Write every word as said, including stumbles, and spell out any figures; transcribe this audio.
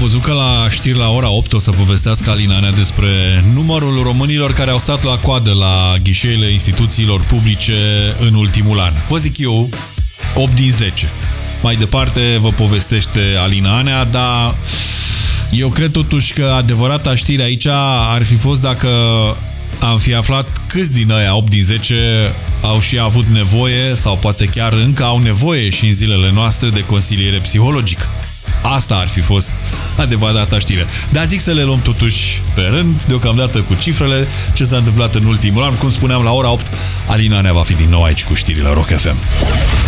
văzut că la știri la ora opt o să povestească Alina Nea despre numărul românilor care au stat la coadă la ghișeele instituțiilor publice în ultimul an. Vă zic eu, opt din zece. Mai departe vă povestește Alina Nea, dar eu cred totuși că adevărata știre aici ar fi fost dacă am fi aflat câți din aia opt din zece au și avut nevoie sau poate chiar încă au nevoie și în zilele noastre de consiliere psihologică. Asta ar fi fost adevărata știre. Dar zic să le luăm totuși pe rând, deocamdată cu cifrele, ce s-a întâmplat în ultimul an. Cum spuneam, la ora opt, Alina Nea va fi din nou aici cu știrile Rock F M.